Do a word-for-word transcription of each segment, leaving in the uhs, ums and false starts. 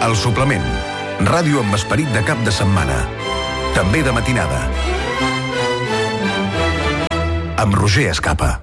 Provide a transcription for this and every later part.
El Suplement. Ràdio amb esperit de cap de setmana. També de matinada. Amb Roger Escapa.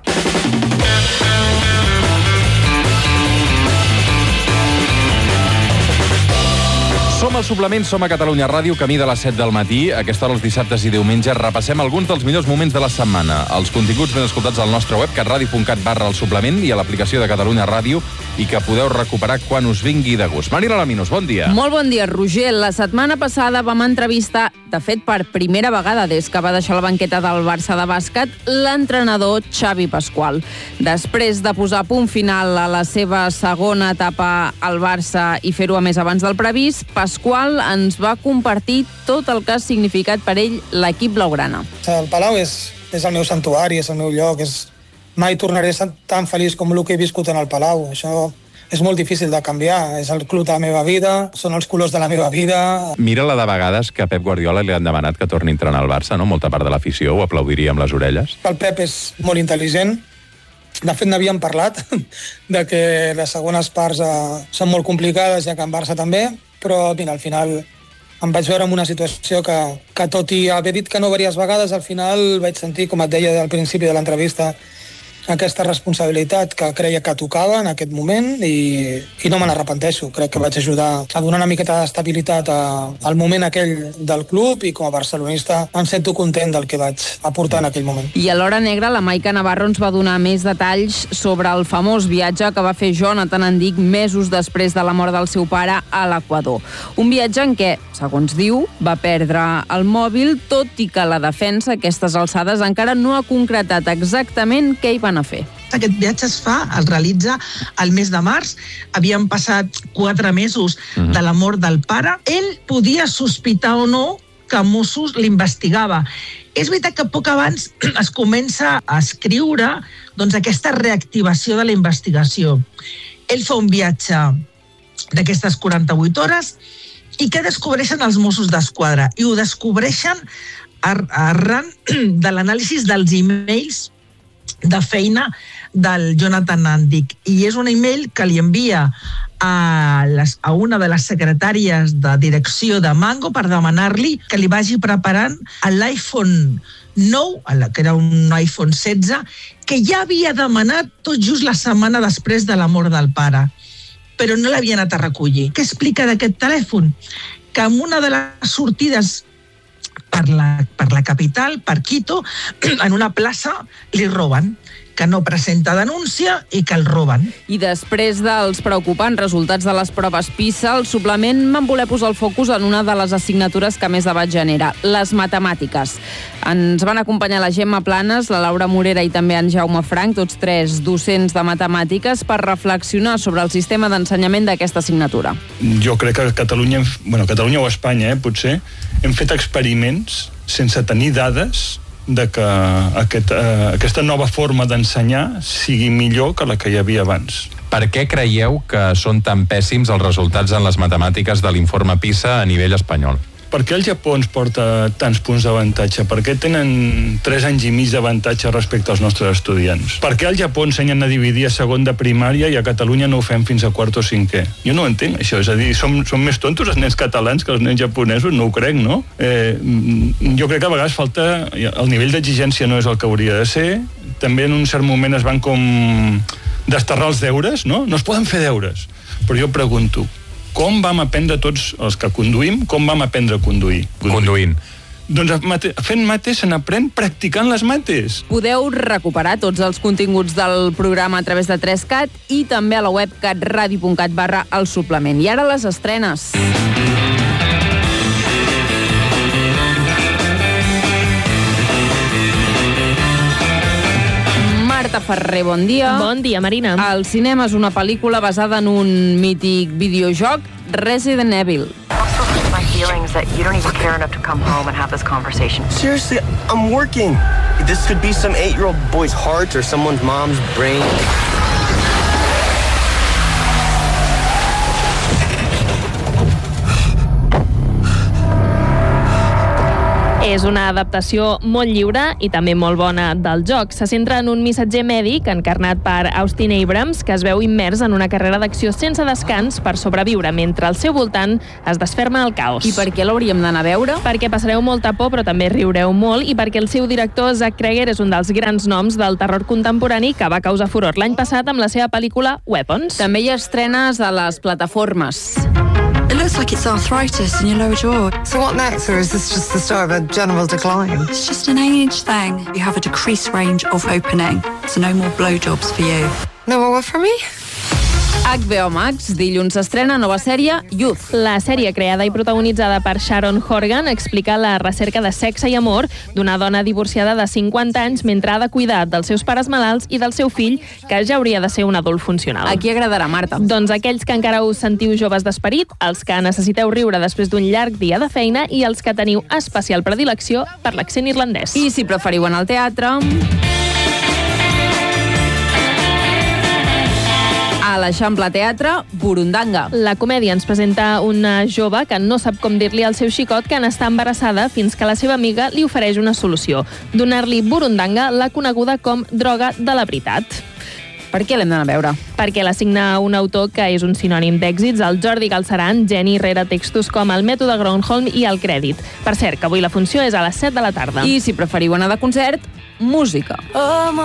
Som al Suplement, som a Catalunya Ràdio, camí de les set del matí. A aquesta hora, els dissabtes i diumenges, repassem alguns dels millors moments de la setmana. Els continguts ben escoltats al nostre web, catradio punt cat barra el suplement, i a l'aplicació de Catalunya Ràdio, i que podeu recuperar quan us vingui de gust. Marina Laminos, bon dia. Molt bon dia, Roger. La setmana passada vam entrevistar, de fet, per primera vegada des que va deixar la banqueta del Barça de bàsquet, l'entrenador Xavi Pascual. Després de posar punt final a la seva segona etapa al Barça i fer-ho a més abans del previst, Pascual ens va compartir tot el que ha significat per ell l'equip blaugrana. El Palau és, és el meu santuari, és el meu lloc, és... mai tornaré a ser tan feliç com el que he viscut en el Palau. Això és molt difícil de canviar. És el club de la meva vida, són els colors de la meva vida. Mira la de vegades que a Pep Guardiola li han demanat que torni a entrenar al Barça, no? Molta part de l'afició ho aplaudiria amb les orelles. El Pep és molt intel·ligent. De fet, n'havíem parlat, de que les segones parts eh, són molt complicades, ja que en Barça també, però mira, al final em vaig veure en una situació que, que tot i haver dit que no diverses vegades, al final vaig sentir, com et deia al principi de l'entrevista, aquesta responsabilitat que creia que tocava en aquest moment i, i no me n'arrepenteixo. Crec que vaig ajudar a donar una miqueta d'estabilitat a, al moment aquell del club i com a barcelonista em sento content del que vaig aportar en aquell moment. I a l'Hora Negra la Maica Navarro ens va donar més detalls sobre el famós viatge que va fer Jonathan Andic mesos després de la mort del seu pare a l'Equador. Un viatge en què, segons diu, va perdre el mòbil, tot i que la defensa a aquestes alçades encara no ha concretat exactament què hi van a fer. Aquest viatge es fa, es realitza al mes de març. Havien passat quatre mesos de la mort del pare. Ell podia sospitar o no que Mossos l'investigava. És veritat que poc abans es comença a escriure doncs, aquesta reactivació de la investigació. Ell fa un viatge d'aquestes quaranta-vuit hores i què descobreixen els Mossos d'Esquadra? I ho descobreixen arran de l'anàlisi dels e-mails de feina del Jonathan Andic. I és un email que li envia a, les, a una de les secretàries de direcció de Mango per demanar-li que li vagi preparant l'iPhone nou, que era un iPhone setze, que ja havia demanat tot just la setmana després de la mort del pare, però no l'havia anat a recollir. Què explica d'aquest telèfon? Que en una de les sortides per la, per la capital, per Quito, en una plaça li roben, que no presenta denúncia i que el roben. I després dels preocupants resultats de les proves PISA, el suplement van voler posar el focus en una de les assignatures que més debat genera, les matemàtiques. Ens van acompanyar la Gemma Planes, la Laura Morera i també en Jaume Frank, tots tres docents de matemàtiques, per reflexionar sobre el sistema d'ensenyament d'aquesta assignatura. Jo crec que a Catalunya, bueno, Catalunya o Espanya, eh, potser, hem fet experiments sense tenir dades de que aquest, eh, aquesta nova forma d'ensenyar sigui millor que la que hi havia abans. Per què creieu que són tan pèssims els resultats en les matemàtiques de l'informe PISA a nivell espanyol? Per què el Japó ens porta tants punts d'avantatge? Per què tenen tres anys i mig d'avantatge respecte als nostres estudiants? Per què al Japó ensenyen a dividir a segon de primària i a Catalunya no ho fem fins a quart o cinquè? Jo no ho entenc, això. És a dir, som, som més tontos els nens catalans que els nens japonesos, no ho crec, no? Eh, jo crec que a vegades falta... El nivell d'exigència no és el que hauria de ser. També en un cert moment es van com desterrar els deures, no? No es poden fer deures. Però jo pregunto, com vam aprendre tots els que conduïm, com vam aprendre a conduir? Conduint. Doncs mate, fent mates se n'aprèn practicant les mates. Podeu recuperar tots els continguts del programa a través de tres cat i també a la web catradio punt cat barra el suplement. I ara les estrenes. Marta Ferrer, bon dia. Bon dia, Marina. El cinema és una pel·lícula basada en un mític videojoc, Resident Evil. My feelings that you don't even care enough to come home and have this conversation. Seriously, I'm working. This could be some eight-year-old boy's heart or someone's mom's brain. És una adaptació molt lliure i també molt bona del joc. Se centra en un missatger mèdic encarnat per Austin Abrams, que es veu immers en una carrera d'acció sense descans per sobreviure, mentre al seu voltant es desferma el caos. I per què l'hauríem d'anar a veure? Perquè passareu molta por, però també riureu molt, i perquè el seu director, Zach Cregger, és un dels grans noms del terror contemporani que va causar furor l'any passat amb la seva pel·lícula Weapons. També hi ha estrenes a les plataformes. It looks like it's arthritis in your lower jaw. So what next, or is this just the start of a general decline? It's just an age thing. You have a decreased range of opening, so no more blowjobs for you. No more what for me? H B O Max, dilluns s'estrena nova sèrie Youth. La sèrie, creada i protagonitzada per Sharon Horgan, explica la recerca de sexe i amor d'una dona divorciada de cinquanta anys mentre ha de cuidar dels seus pares malalts i del seu fill, que ja hauria de ser un adult funcional. A qui agradarà, Marta? Doncs aquells que encara us sentiu joves d'esperit, els que necessiteu riure després d'un llarg dia de feina i els que teniu especial predilecció per l'accent irlandès. I si preferiu anar al teatre... A l'Eixample Teatre, Burundanga. La comèdia ens presenta una jove que no sap com dir-li al seu xicot que n'està embarassada fins que la seva amiga li ofereix una solució: donar-li Burundanga, la coneguda com droga de la veritat. Per què l'hem d'anar a veure? Perquè l'assigna un autor que és un sinònim d'èxits, el Jordi Galceran, geni rere textos com El mètode Gronholm i El crèdit. Per cert, que avui la funció és a les set de la tarda. I si preferiu anar de concert, música.